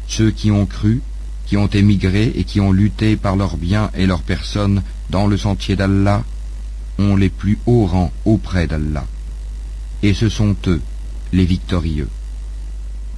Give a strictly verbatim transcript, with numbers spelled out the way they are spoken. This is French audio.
Ceux qui ont cru, qui ont émigré et qui ont lutté par leurs biens et leurs personnes dans le sentier d'Allah, ont les plus hauts rangs auprès d'Allah. Et ce sont eux, les victorieux.